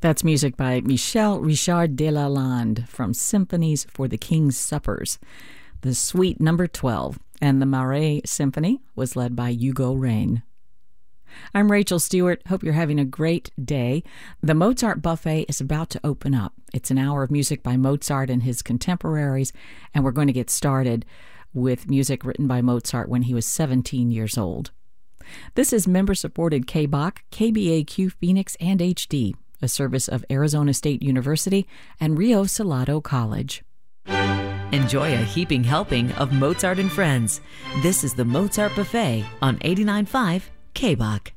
That's music by Michel Richard Delalande from Symphonies for the King's Suppers, the Suite Number 12, and the Marais Symphony was led by Hugo Rein. I'm Rachel Stewart. Hope you're having a great day. The Mozart Buffet is about to open up. It's an hour of music by Mozart and his contemporaries, and we're going to get started with music written by Mozart when he was 17 years old. This is member-supported KBOC, KBAQ Phoenix, and HD, a service of Arizona State University and Rio Salado College. Enjoy a heaping helping of Mozart and Friends. This is the Mozart Buffet on 89.5 KBOC.